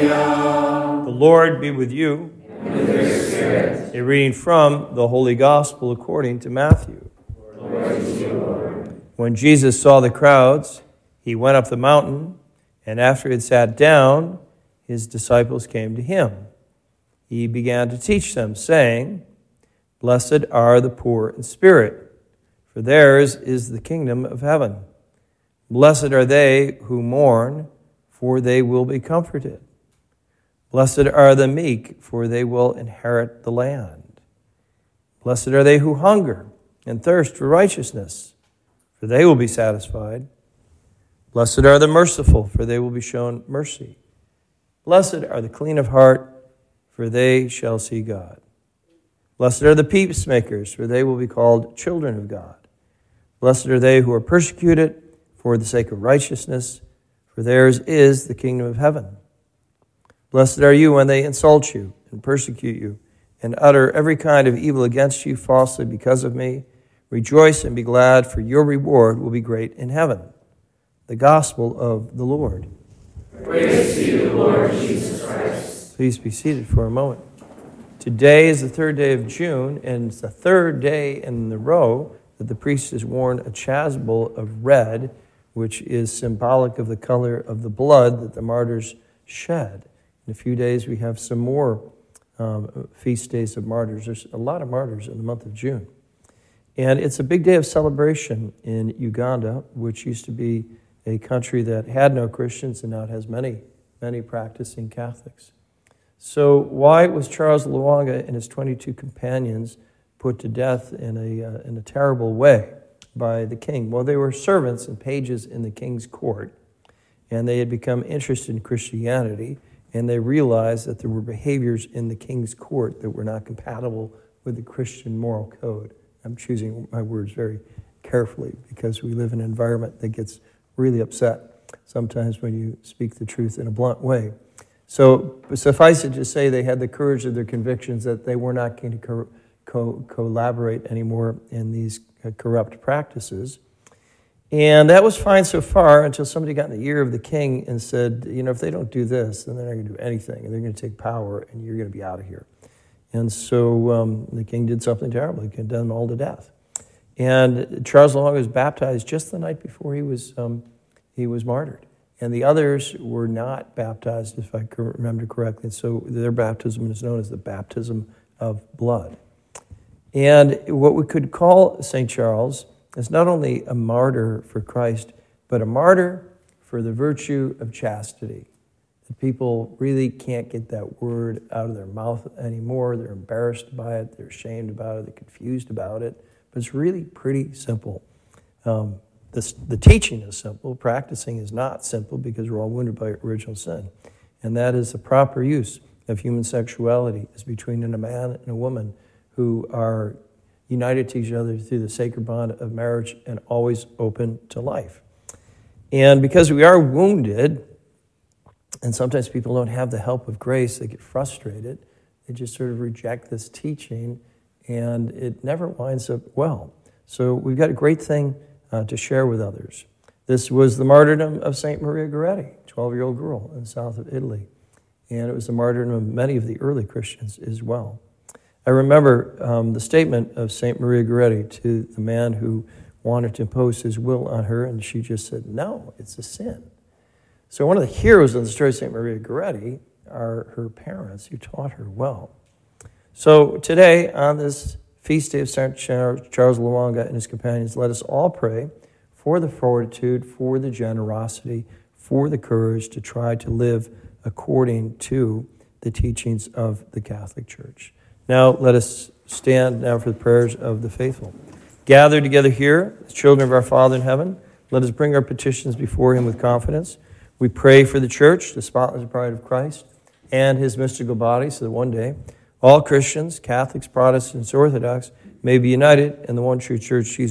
The Lord be with you. And with your spirit. A reading from the Holy Gospel according to Matthew. Glory to you, Lord. When Jesus saw the crowds, he went up the mountain, and after he had sat down, his disciples came to him. He began to teach them, saying, "Blessed are the poor in spirit, for theirs is the kingdom of heaven. Blessed are they who mourn, for they will be comforted. Blessed are the meek, for they will inherit the land. Blessed are they who hunger and thirst for righteousness, for they will be satisfied. Blessed are the merciful, for they will be shown mercy. Blessed are the clean of heart, for they shall see God. Blessed are the peacemakers, for they will be called children of God. Blessed are they who are persecuted for the sake of righteousness, for theirs is the kingdom of heaven. Blessed are you when they insult you and persecute you and utter every kind of evil against you falsely because of me. Rejoice and be glad, for your reward will be great in heaven." The Gospel of the Lord. Praise to you, Lord Jesus Christ. Please be seated for a moment. Today is the third day of June, and it's the third day in a row that the priest has worn a chasuble of red, which is symbolic of the color of the blood that the martyrs shed. In a few days, we have some more feast days of martyrs. There's a lot of martyrs in the month of June. And it's a big day of celebration in Uganda, which used to be a country that had no Christians, and now it has many, many practicing Catholics. So why was Charles Lwanga and his 22 companions put to death in a terrible way by the king? Well, they were servants and pages in the king's court, and they had become interested in Christianity, and they realized that there were behaviors in the king's court that were not compatible with the Christian moral code. I'm choosing my words very carefully because we live in an environment that gets really upset sometimes when you speak the truth in a blunt way. So suffice it to say they had the courage of their convictions that they were not going to collaborate anymore in these corrupt practices. And that was fine so far until somebody got in the ear of the king and said, if they don't do this, then they're not going to do anything, and they're going to take power, and you're going to be out of here. And so the king did something terrible. He condemned them all to death. And Charles Lwanga was baptized just the night before he was martyred. And the others were not baptized, if I remember correctly. So their baptism is known as the baptism of blood. And what we could call St. Charles is not only a martyr for Christ, but a martyr for the virtue of chastity. That people really can't get that word out of their mouth anymore. They're embarrassed by it. They're ashamed about it. They're confused about it. But it's really pretty simple. The teaching is simple. Practicing is not simple because we're all wounded by original sin. And that is the proper use of human sexuality is between a man and a woman who are united to each other through the sacred bond of marriage and always open to life. And because we are wounded, and sometimes people don't have the help of grace, they get frustrated, they just sort of reject this teaching, and it never winds up well. So we've got a great thing to share with others. This was the martyrdom of St. Maria Goretti, 12-year-old girl in the south of Italy. And it was the martyrdom of many of the early Christians as well. I remember the statement of St. Maria Goretti to the man who wanted to impose his will on her, and she just said, "No, it's a sin." So one of the heroes of the story of St. Maria Goretti are her parents who taught her well. So today, on this feast day of St. Charles Lwanga and his companions, let us all pray for the fortitude, for the generosity, for the courage to try to live according to the teachings of the Catholic Church. Now let us stand now for the prayers of the faithful. Gathered together here, as children of our Father in heaven, let us bring our petitions before him with confidence. We pray for the Church, the spotless bride of Christ, and his mystical body, so that one day all Christians, Catholics, Protestants, Orthodox, may be united in the one true Church, Jesus